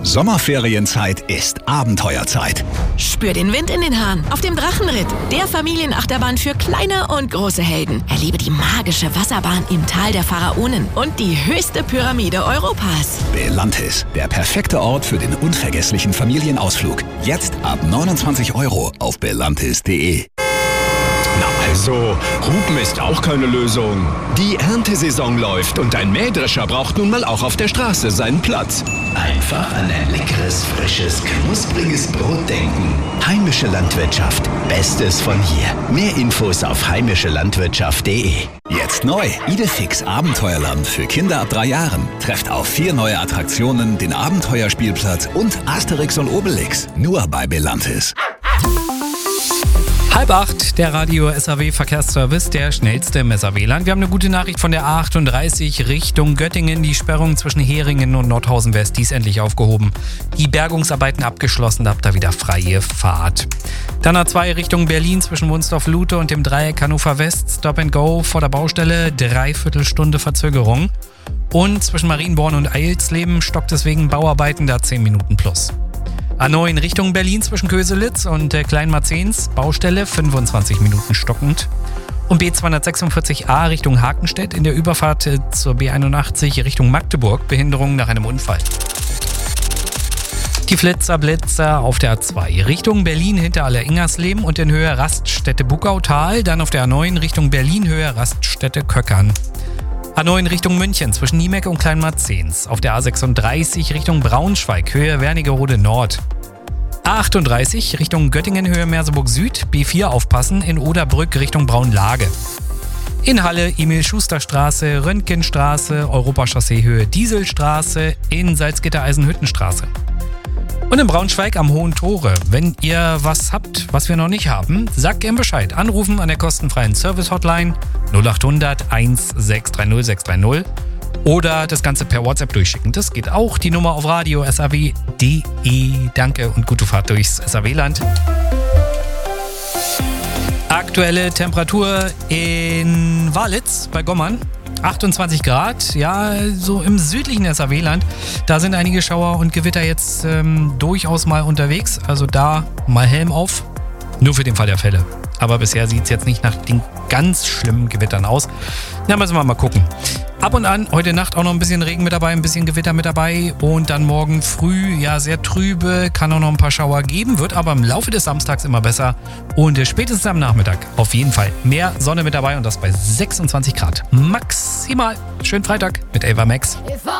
Sommerferienzeit ist Abenteuerzeit. Spür den Wind in den Haaren auf dem Drachenritt, der Familienachterbahn für kleine und große Helden. Erlebe die magische Wasserbahn im Tal der Pharaonen und die höchste Pyramide Europas. Belantis, der perfekte Ort für den unvergesslichen Familienausflug. Jetzt ab 29 € auf belantis.de. Na also, Hupen ist auch keine Lösung. Die Erntesaison läuft und ein Mähdrescher braucht nun mal auch auf der Straße seinen Platz. Einfach an ein leckeres, frisches, knuspriges Brot denken. Heimische Landwirtschaft. Bestes von hier. Mehr Infos auf heimischelandwirtschaft.de. Jetzt neu. Idefix Abenteuerland für Kinder ab 3 Jahren. Trefft auf 4 neue Attraktionen, den Abenteuerspielplatz und Asterix und Obelix. Nur bei Belantis. 7:30, der Radio SAW Verkehrsservice, der schnellste im SAW-Land. Wir haben eine gute Nachricht von der A38 Richtung Göttingen. Die Sperrung zwischen Heringen und Nordhausen West, die ist endlich aufgehoben. Die Bergungsarbeiten abgeschlossen, da habt ihr wieder freie Fahrt. Dann A2 Richtung Berlin zwischen Wunstorf-Lute und dem Dreieck Hannover West. Stop and Go vor der Baustelle, 3/4 Stunde Verzögerung. Und zwischen Marienborn und Eilsleben stockt deswegen Bauarbeiten, da 10 Minuten plus. A9 Richtung Berlin zwischen Köselitz und Kleinmarzens, Baustelle 25 Minuten stockend. Und B246a Richtung Hakenstedt in der Überfahrt zur B81 Richtung Magdeburg, Behinderung nach einem Unfall. Die Blitzer auf der A2 Richtung Berlin hinter Aller-Ingersleben und in Höhe Raststätte Buckautal, dann auf der A9 Richtung Berlin Höhe Raststätte Köckern. A9 Richtung München zwischen Niemeck und Kleinmarzens. Auf der A36 Richtung Braunschweig, Höhe Wernigerode Nord. A38 Richtung Göttingen, Höhe Merseburg Süd. B4 aufpassen in Oderbrück Richtung Braunlage. In Halle Emil-Schuster-Straße, Röntgenstraße, Europachaussee Höhe Dieselstraße, in Salzgitter Eisenhüttenstraße. Und in Braunschweig am Hohen Tore. Wenn ihr was habt, was wir noch nicht haben, sagt gern Bescheid. Anrufen an der kostenfreien Service-Hotline 0800 1630 630 oder das Ganze per WhatsApp durchschicken. Das geht auch. Die Nummer auf Radio SAW.de. Danke und gute Fahrt durchs SAW-Land. Aktuelle Temperatur in Walitz bei Gommern. 28 Grad, ja, so im südlichen SAW-Land. Da sind einige Schauer und Gewitter jetzt durchaus mal unterwegs. Also da mal Helm auf. Nur für den Fall der Fälle. Aber bisher sieht es jetzt nicht nach den ganz schlimmen Gewittern aus. Na, müssen wir mal gucken. Ab und an, heute Nacht auch noch ein bisschen Regen mit dabei, ein bisschen Gewitter mit dabei. Und dann morgen früh, ja, sehr trübe, kann auch noch ein paar Schauer geben. Wird aber im Laufe des Samstags immer besser. Und spätestens am Nachmittag auf jeden Fall mehr Sonne mit dabei. Und das bei 26 Grad. Maximal. Schönen Freitag mit Elva Max.